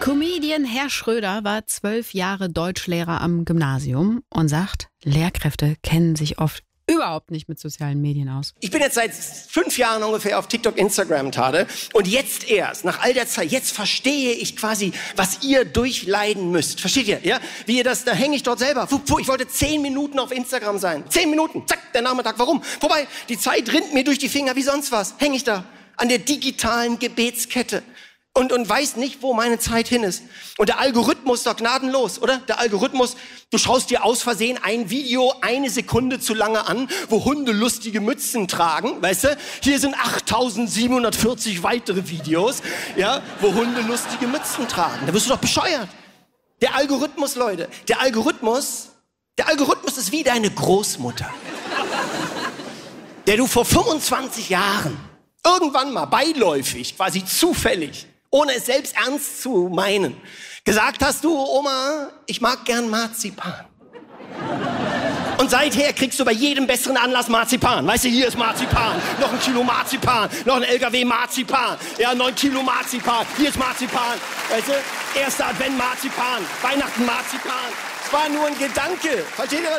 Comedian Herr Schröder war 12 Jahre Deutschlehrer am Gymnasium und sagt, Lehrkräfte kennen sich oft überhaupt nicht mit sozialen Medien aus. Ich bin jetzt seit 5 Jahren ungefähr auf TikTok, Instagram, Tade. Und jetzt erst, nach all der Zeit, jetzt verstehe ich quasi, was ihr durchleiden müsst. Versteht ihr? Ja? Wie ihr das, da hänge ich dort selber. Ich wollte 10 Minuten auf Instagram sein. 10 Minuten, zack, der Nachmittag. Warum? Wobei, die Zeit rinnt mir durch die Finger wie sonst was. Hänge ich da an der digitalen Gebetskette. Und weiß nicht, wo meine Zeit hin ist. Und der Algorithmus ist doch gnadenlos, oder? Der Algorithmus, du schaust dir aus Versehen ein Video 1 Sekunde zu lange an, wo Hunde lustige Mützen tragen, weißt du? Hier sind 8740 weitere Videos, ja, wo Hunde lustige Mützen tragen. Da wirst du doch bescheuert. Der Algorithmus, Leute, der Algorithmus ist wie deine Großmutter, der du vor 25 Jahren irgendwann mal beiläufig, quasi zufällig, ohne es selbst ernst zu meinen, gesagt hast, du Oma, ich mag gern Marzipan. Und seither kriegst du bei jedem besseren Anlass Marzipan. Weißt du, hier ist Marzipan, noch 1 Kilo Marzipan, noch ein LKW Marzipan, ja, 9 Kilo Marzipan, hier ist Marzipan, weißt du, 1. Advent Marzipan, Weihnachten Marzipan. Es war nur ein Gedanke, versteht ihr?